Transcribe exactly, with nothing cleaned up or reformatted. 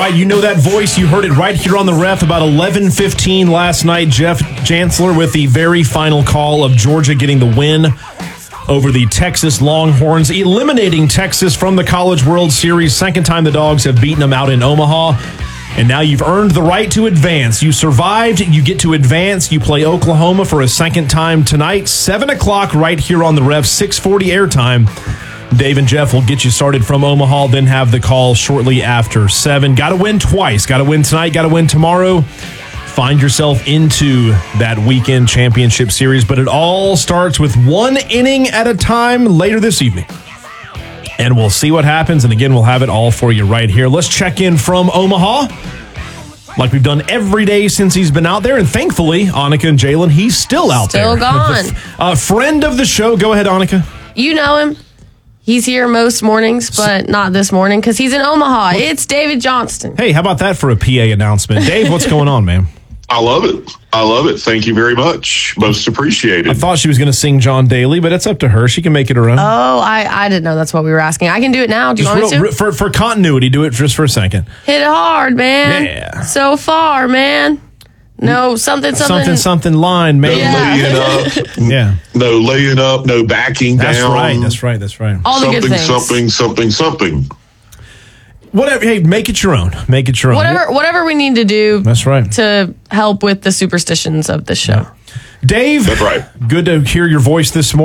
right, you know that voice. You heard it right here on the Ref about eleven fifteen last night. Jeff Chancellor with the very final call of Georgia getting the win over the Texas Longhorns, eliminating Texas from the College World Series. Second time the Dogs have beaten them out in Omaha. And now you've earned the right to advance. You survived. You get to advance. You play Oklahoma for a second time tonight. seven o'clock right here on the Ref, six forty airtime. Dave and Jeff will get you started from Omaha, then have the call shortly after seven. Got to win twice. Got to win tonight. Got to win tomorrow. Find yourself into that weekend championship series. But it all starts with one inning at a time later this evening. And we'll see what happens. And again, we'll have it all for you right here. Let's check in from Omaha, like we've done every day since he's been out there. And thankfully, Annika and Jalen, he's still out still there. Still gone. A uh, friend of the show. Go ahead, Annika. You know him. He's here most mornings, but not this morning because he's in Omaha. What? It's David Johnston. Hey, how about that for a P A announcement? Dave, what's going on, man? I love it. I love it. Thank you very much. Most appreciated. I thought she was going to sing John Daly, but it's up to her. She can make it her own. Oh, I, I didn't know that's what we were asking. I can do it now. Do you just want real, me to? For, for continuity, do it just for a second. Hit it hard, man. Yeah. So far, man. No, something, something. Something, something line, man. No Yeah. laying up. Yeah. No laying up. No backing That's down. right. That's right. That's right. All the something, good things. something, something, something. Whatever. Hey, make it your own. Make it your own. Whatever, whatever we need to do. That's right. To help with the superstitions of the show. Dave. That's right. Good to hear your voice this morning.